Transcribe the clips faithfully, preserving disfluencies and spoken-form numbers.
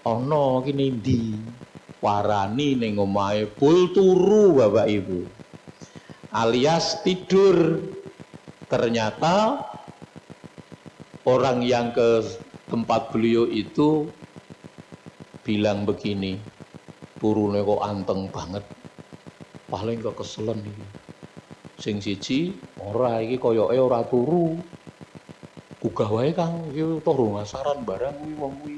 ana kene ndi warani ning omahe bul turu Bapak Ibu alias tidur. Ternyata orang yang ke tempat beliau itu bilang begini, turune kok anteng banget, paling kekeselen iki. Sing siji ora iki koyoke ora turu. Gugah wae Kang, iki turu ngasaran barang kuwi wong kuwi.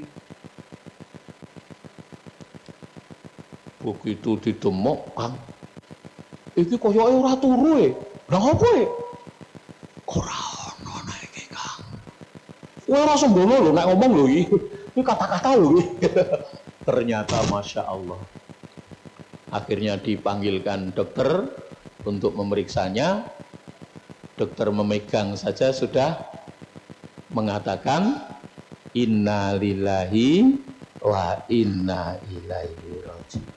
Begitu didemok Kang, iki koyoke ora turu e. Lah opo e? Ora ono nek iki Kang. Kowe ora sembrono lho nek ngomong lho iki. Iki kata-kata lho iki. Ternyata Masya Allah. Akhirnya dipanggilkan dokter untuk memeriksanya. Dokter memegang saja sudah mengatakan inna lillahi wa inna ilaihi raji'un.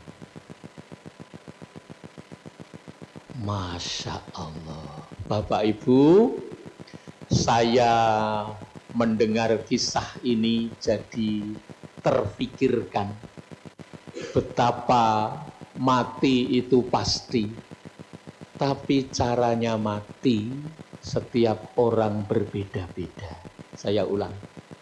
Masya Allah. Bapak Ibu, saya mendengar kisah ini jadi terfikirkan betapa mati itu pasti, tapi caranya mati setiap orang berbeda-beda. Saya ulang,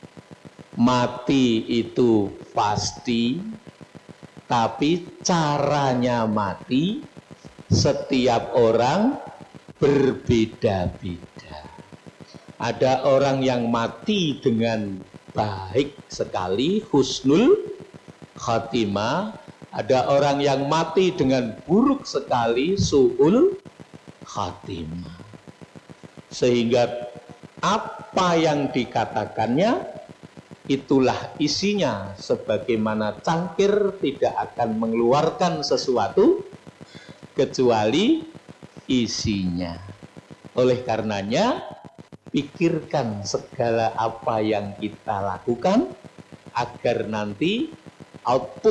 mati itu pasti, tapi caranya mati setiap orang berbeda-beda. Ada orang yang mati dengan baik sekali, husnul khatimah. Ada orang yang mati dengan buruk sekali, su'ul khatimah. Sehingga apa yang dikatakannya, itulah isinya. Sebagaimana cangkir tidak akan mengeluarkan sesuatu kecuali isinya. Oleh karenanya, pikirkan segala apa yang kita lakukan agar nanti output